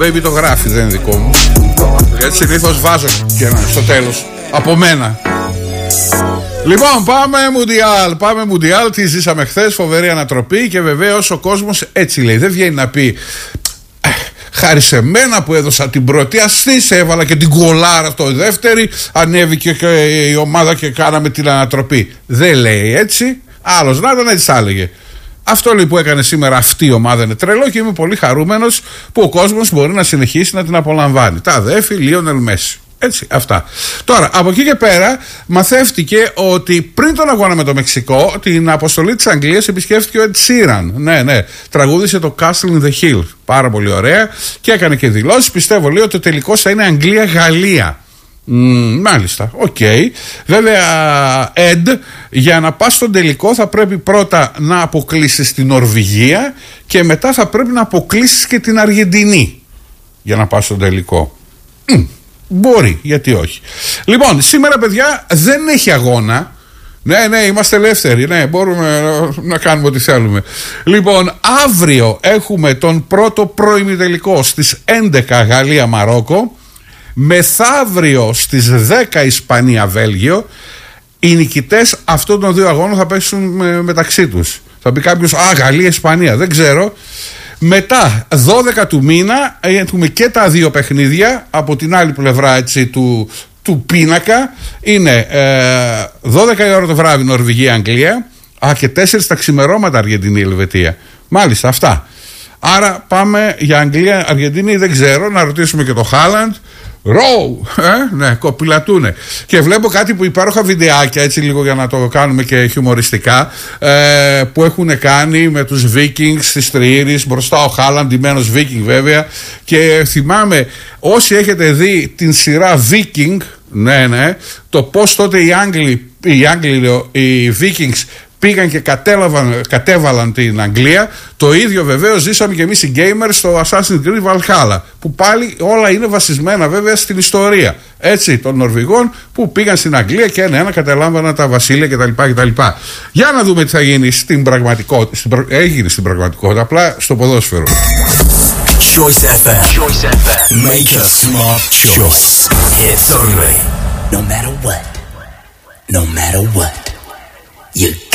Baby το γράφει, δεν είναι δικό μου. Γιατί συνήθως βάζω και ένα στο τέλος από μένα. Λοιπόν, πάμε Μουντιάλ. Τι ζήσαμε χθες, φοβερή ανατροπή. Και βεβαίως ο κόσμος έτσι λέει. Δεν βγαίνει να πει χάρη σε μένα που έδωσα την πρώτη ασίστ, έβαλα και την γκολάρα το δεύτερη, ανέβηκε και η ομάδα και κάναμε την ανατροπή. Δεν λέει έτσι. Άλλος να ήταν, έτσι θα έλεγε. Αυτό λοιπόν που έκανε σήμερα αυτή η ομάδα είναι τρελό και είμαι πολύ χαρούμενος που ο κόσμος μπορεί να συνεχίσει να την απολαμβάνει. Τα αδέφη Λίονελ Μέση. Έτσι, αυτά. Τώρα, από εκεί και πέρα, μαθεύτηκε ότι πριν τον αγώνα με το Μεξικό, την αποστολή της Αγγλίας επισκέφθηκε ο Ed Sheeran. Ναι, τραγούδισε το Castle in the Hill. Πάρα πολύ ωραία. Και έκανε και δηλώσεις. Πιστεύω, λέει, ότι το τελικός θα είναι Αγγλία-Γαλλία. Μάλιστα, οκ. Βέβαια, Ed, για να πας στον τελικό θα πρέπει πρώτα να αποκλείσεις την Νορβηγία και μετά θα πρέπει να αποκλείσεις και την Αργεντινή για να πας στον τελικό. Μπορεί, γιατί όχι. Λοιπόν, σήμερα παιδιά δεν έχει αγώνα. Ναι, είμαστε ελεύθεροι. Ναι, μπορούμε να κάνουμε ό,τι θέλουμε. Λοιπόν, αύριο έχουμε τον πρώτο προημιτελικό στις 11 Γαλλία-Μαρόκο. Μεθαύριο στις 10 Ισπανία-Βέλγιο. Οι νικητές αυτών των δύο αγώνων θα παίξουν μεταξύ τους. Θα πει κάποιος, Γαλλία-Ισπανία, δεν ξέρω. Μετά 12 του μήνα έχουμε και τα δύο παιχνίδια από την άλλη πλευρά, έτσι, του πίνακα. Είναι 12 η ώρα το βράδυ Νορβηγία-Αγγλία και 4 τα ξημερώματα Αργεντινή-Ελβετία. Μάλιστα, αυτά. Άρα πάμε για Αγγλία-Αργεντινή, δεν ξέρω, να ρωτήσουμε και το Χάλαντ. Ροου, ναι, κοπηλατούνε. Και βλέπω κάτι που υπάροχα βιντεάκια, έτσι λίγο για να το κάνουμε και χιουμοριστικά, που έχουν κάνει με τους Vikings στις Τριήρης, μπροστά ο Χάλαντ, ντυμένος Viking βέβαια. Και θυμάμαι, όσοι έχετε δει την σειρά Viking, ναι, το πως τότε οι Vikings πήγαν και κατέβαλαν την Αγγλία. Το ίδιο βεβαίως ζήσαμε και εμείς οι gamers στο Assassin's Creed Valhalla, που πάλι όλα είναι βασισμένα βέβαια στην ιστορία, έτσι, των Νορβηγών που πήγαν στην Αγγλία και ένα κατέλαβαν τα βασίλεια κτλ. Για να δούμε τι θα γίνει στην πραγματικότητα. Έγινε στην πραγματικότητα, απλά στο ποδόσφαιρο. Choice FM. Make a smart choice. It's only. No matter what. You